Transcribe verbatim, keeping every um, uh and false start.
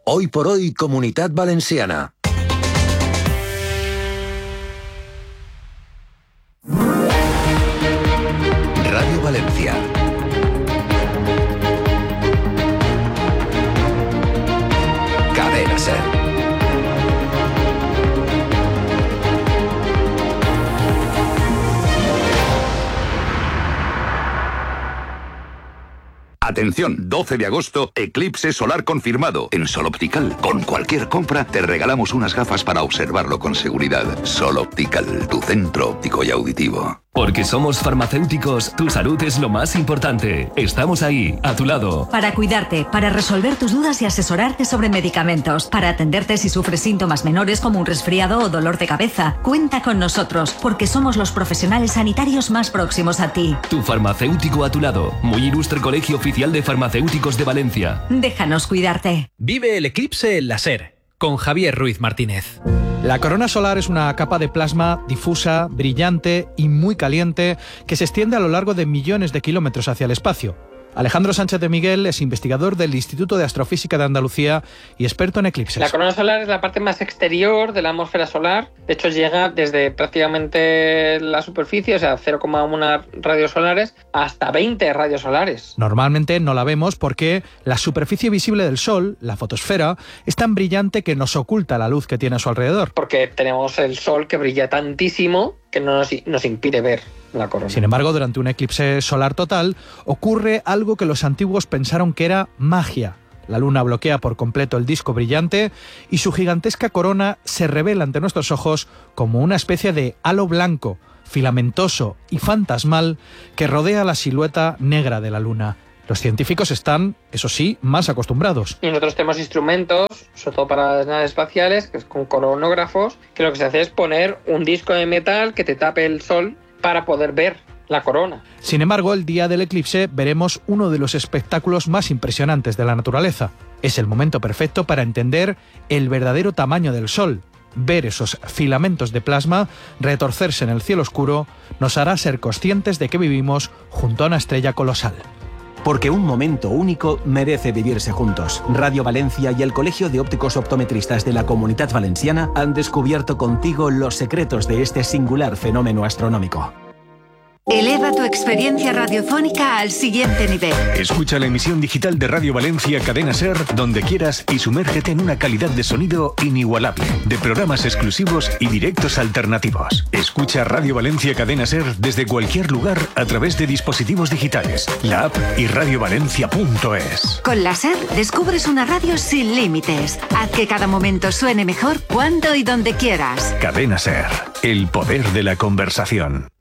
Hoy por hoy, Comunitat Valenciana. Radio Valencia. Cadena Ser. Atención, doce de agosto, eclipse solar confirmado en Sol Optical. Con cualquier compra te regalamos unas gafas para observarlo con seguridad. Sol Optical, tu centro óptico y auditivo. Porque somos farmacéuticos, tu salud es lo más importante. Estamos ahí, a tu lado. Para cuidarte, para resolver tus dudas y asesorarte sobre medicamentos, para atenderte si sufres síntomas menores como un resfriado o dolor de cabeza. Cuenta con nosotros, porque somos los profesionales sanitarios más próximos a ti. Tu farmacéutico a tu lado. Muy ilustre Colegio Oficial de Farmacéuticos de Valencia. Déjanos cuidarte. Vive el eclipse en la SER, con Javier Ruiz Martínez. La corona solar es una capa de plasma difusa, brillante y muy caliente que se extiende a lo largo de millones de kilómetros hacia el espacio. Alejandro Sánchez de Miguel es investigador del Instituto de Astrofísica de Andalucía y experto en eclipses. La corona solar es la parte más exterior de la atmósfera solar. De hecho, llega desde prácticamente la superficie, o sea, cero coma uno radios solares, hasta veinte radios solares. Normalmente no la vemos porque la superficie visible del Sol, la fotosfera, es tan brillante que nos oculta la luz que tiene a su alrededor. Porque tenemos el Sol que brilla tantísimo que no nos, nos impide ver la corona. Sin embargo, durante un eclipse solar total ocurre algo que los antiguos pensaron que era magia. La luna bloquea por completo el disco brillante y su gigantesca corona se revela ante nuestros ojos como una especie de halo blanco, filamentoso y fantasmal que rodea la silueta negra de la luna. Los científicos están, eso sí, más acostumbrados. Y nosotros tenemos instrumentos, sobre todo para las naves espaciales, que es con coronógrafos, que lo que se hace es poner un disco de metal que te tape el sol para poder ver la corona. Sin embargo, el día del eclipse veremos uno de los espectáculos más impresionantes de la naturaleza. Es el momento perfecto para entender el verdadero tamaño del Sol. Ver esos filamentos de plasma retorcerse en el cielo oscuro nos hará ser conscientes de que vivimos junto a una estrella colosal. Porque un momento único merece vivirse juntos. Radio Valencia y el Colegio de Ópticos Optometristas de la Comunitat Valenciana han descubierto contigo los secretos de este singular fenómeno astronómico. Eleva tu experiencia radiofónica al siguiente nivel. Escucha la emisión digital de Radio Valencia Cadena Ser donde quieras y sumérgete en una calidad de sonido inigualable, de programas exclusivos y directos alternativos. Escucha Radio Valencia Cadena Ser desde cualquier lugar a través de dispositivos digitales, la app y radiovalencia punto es. Con la Ser descubres una radio sin límites. Haz que cada momento suene mejor cuando y donde quieras. Cadena Ser, el poder de la conversación.